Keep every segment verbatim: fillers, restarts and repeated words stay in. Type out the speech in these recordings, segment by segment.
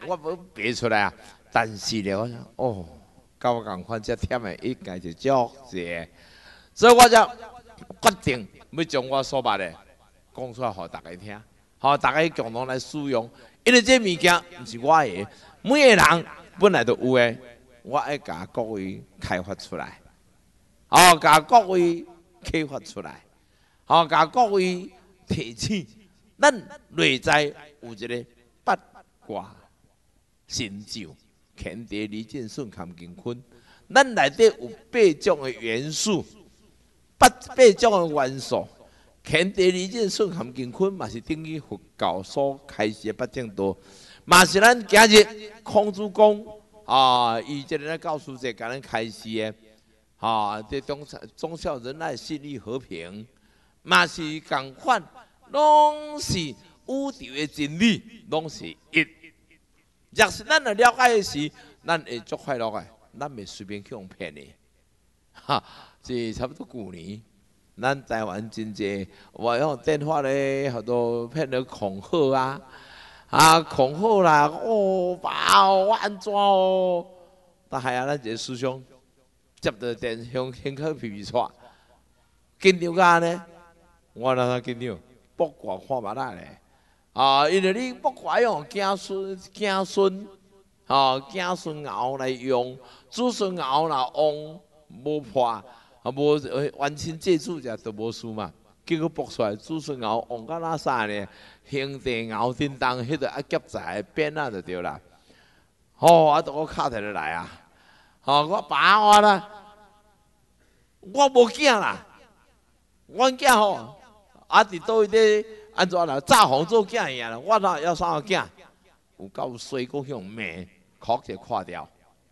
我无背出来啊。但是咧，我想哦，甲我共款，遮忝的应该是足济，所以我才决定要将我所捌的讲出来，互大家听，互大家共同来使用。因为这物件毋是我的，每个人本来就有的，我爱甲各位开发出来，哦，甲各位启发出来，哦，甲各位提醒，咱内在有一个八卦神咒。乾地离间顺坎乾坤，咱内底有八种的元素，八八种的元素。乾地离间顺坎乾坤嘛是等于佛教所开始的八正道，嘛是咱今日孔子讲啊，伊即个教师节甲咱开始的啊，这忠忠孝仁爱信义和平，嘛是共款，拢是宇宙的真理，拢是一。若是咱来了解的是，咱会足快乐的，咱袂随便去用骗的。哈，这差不多旧年，咱台湾真济，我用电话咧，好多骗了恐吓啊，啊恐吓啦，哦，爸哦，我安怎哦？但系啊，咱一个师兄接到电向胸口皮皮喘，紧张个呢，我让他紧张，八卦看目仔咧。啊，因为你不管用子孙、子孙，啊，子孙熬来用，子孙熬若旺无破，啊无完全借助者都无输嘛。结果博出来子孙熬旺到哪啥呢？兄弟熬叮当，迄个啊夹在边啊就对啦。哦，啊，我卡起来啊！哦，我爸我啦，我无囝啦，阮囝吼，啊伫倒位咧。安怎啦？炸红做囝样啦！我哪要三个囝？有够衰，搁向骂，哭者垮掉。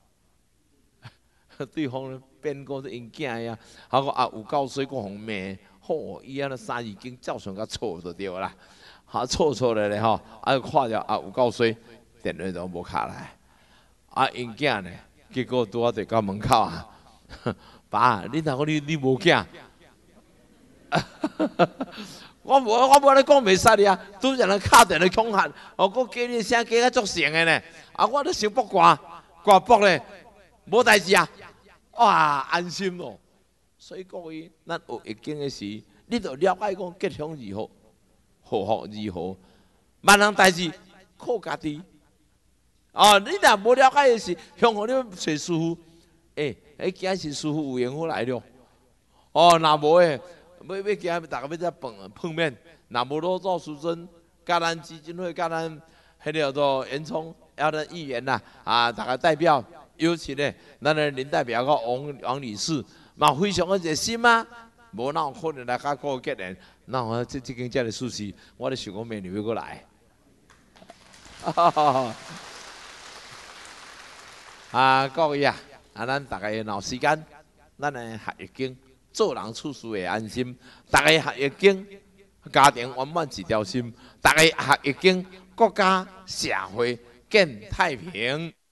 对方变讲是因囝呀，啊个啊有够衰，搁互骂，吼伊安尼三字经照常甲错就对啦。哈错错咧咧吼，啊垮掉啊有够衰，电话都无卡来。啊因囝呢？结果拄啊伫到门口啊，爸，你哪个你你无囝？我无我无咧讲袂使哩啊！拄则人敲电咧恐吓，哦，我叫你声加较足成的呢。啊，我咧想卜卦，卦卜咧无代志啊！哇，安心咯。所以各位，咱学易经的时，你着了解讲吉祥如何，祸福如何，万人代志靠家己。哦，你若无了解的是，向互你找师傅，诶、欸，迄今日师傅有缘好来了。哦，若无诶。要要今日大家要再碰碰面，若无老祖师尊，甲咱基金会，甲咱迄个叫做严聪，要咱议员呐，啊，大家代表，尤其呢，咱的林代表个王王理事，嘛非常的热心啊，无哪有可能来甲个结连，那我这这间遮个事情，我咧想讲明年要过来，啊，各位啊，啊，咱大家闹时间，咱来学易经。做人处事会安心，大家学易经，家庭圆满一条心；大家学易经，国家社会更太平。